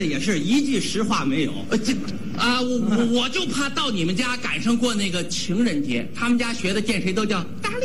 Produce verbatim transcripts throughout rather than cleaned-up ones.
也是一句实话没有。 呃，这啊，我我我就怕到你们家赶上过那个情人节，他们家学的见谁都叫大力。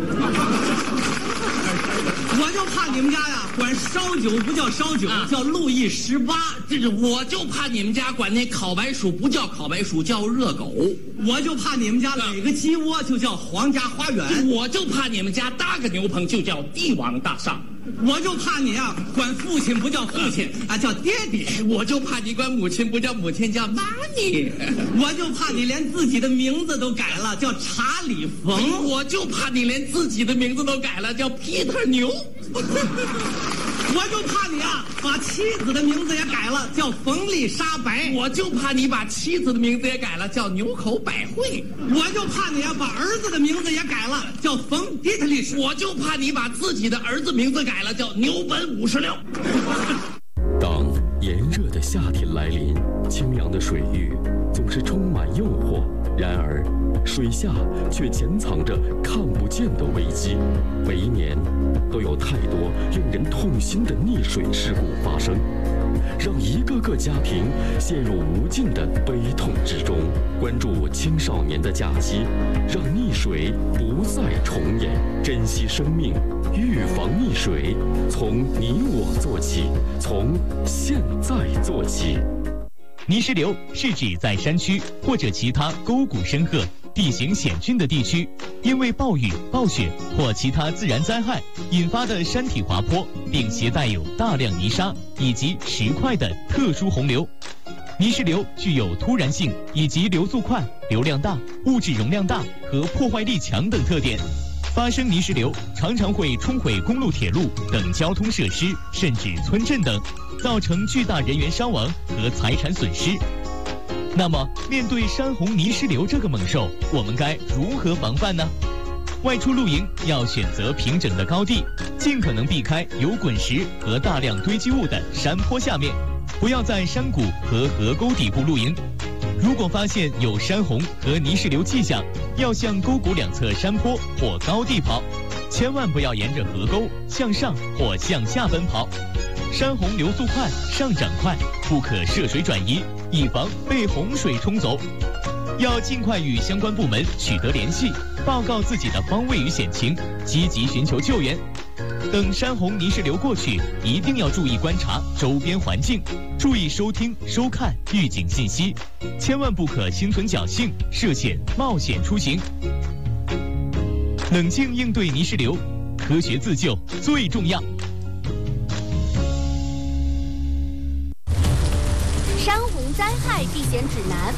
我就怕你们家呀，管烧酒不叫烧酒， 啊、 叫路易十八。 这是我就怕你们家管那烤白薯不叫烤白薯，叫热狗。 我就怕你们家垒个鸡窝就叫皇家花园。 我就怕你们家搭个牛棚就叫帝王大厦。 我就怕你啊，管父亲不叫父亲啊，叫爹爹。 我就怕你管母亲不叫母亲，叫妈咪。 我就怕你连自己的名字都改了，叫查理冯。 我就怕你连自己的名字都改了，叫 Peter 牛。 我就怕你啊，把妻子的名字也改了，叫冯丽莎白。 我就怕你把妻子的名字也改了，叫牛口百惠。 我就怕你啊，把儿子的名字也改了，叫冯迪特利什。 我就怕你把自己的儿子名字改了，叫牛本五十六。 当炎热的夏天来临，清凉的水域总是充满诱惑，然而水下却潜藏着看不见的危机。每一年都有太多令人痛心的溺水事故发生，让一个个家庭陷入无尽的悲痛之中。关注青少年的假期，让溺水不再重演，珍惜生命，预防溺水，从你我做起，从现在做起。 泥石流是指在山区或者其他沟谷深壑、地形险峻的地区，因为暴雨、暴雪或其他自然灾害引发的山体滑坡，并携带有大量泥沙以及石块的特殊洪流。泥石流具有突然性以及流速快、流量大、物质容量大和破坏力强等特点。发生泥石流常常会冲毁公路、铁路等交通设施，甚至村镇等，造成巨大人员伤亡和财产损失。那么，面对山洪泥石流这个猛兽，我们该如何防范呢？外出露营要选择平整的高地，尽可能避开有滚石和大量堆积物的山坡下面，不要在山谷和河沟底部露营。如果发现有山洪和泥石流迹象，要向沟谷两侧山坡或高地跑，千万不要沿着河沟向上或向下奔跑。山洪流速快，上涨快，不可涉水转移，以防被洪水冲走。要尽快与相关部门取得联系，报告自己的方位与险情，积极寻求救援。等山洪泥石流过去，一定要注意观察周边环境，注意收听、收看预警信息，千万不可心存侥幸，涉险冒险出行。冷静应对泥石流，科学自救最重要。 山洪灾害避险指南。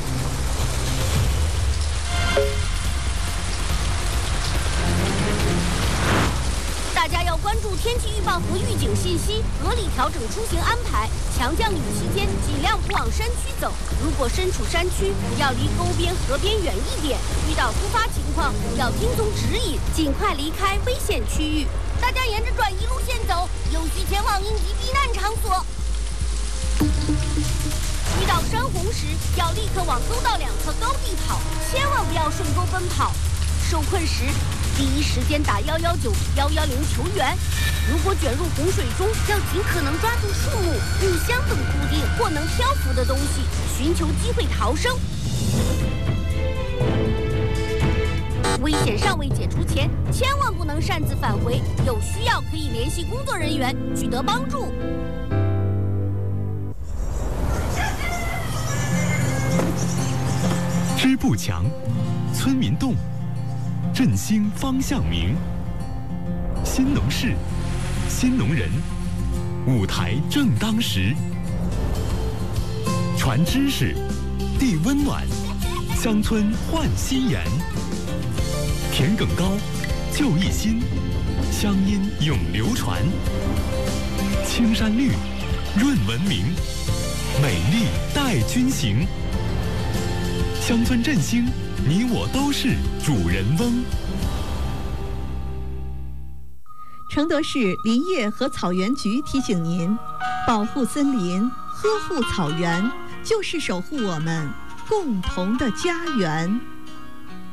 大家要关注天气预报和预警信息，合理调整出行安排。强降雨期间，尽量不往山区走。如果身处山区，要离沟边、河边远一点。遇到突发情况，要听从指引，尽快离开危险区域。大家沿着转移路线走，有序前往应急避难场所。遇到山洪时，要立刻往沟道两侧高地跑，千万不要顺沟奔跑。受困时，第一时间打幺幺九、幺幺零求援。如果卷入洪水中，要尽可能抓住树木、木箱等固定或能漂浮的东西，寻求机会逃生。危险尚未解除前，千万不能擅自返回，有需要可以联系工作人员取得帮助。 支部强，村民动，振兴方向明。新农事，新农人，舞台正当时。传知识，递温暖，乡村焕新颜。田埂高，就一心，乡音永流传。青山绿，润文明，美丽带军行。乡村振兴，你我都是主人翁。 承德市林业和草原局提醒您：保护森林，呵护草原，就是守护我们共同的家园。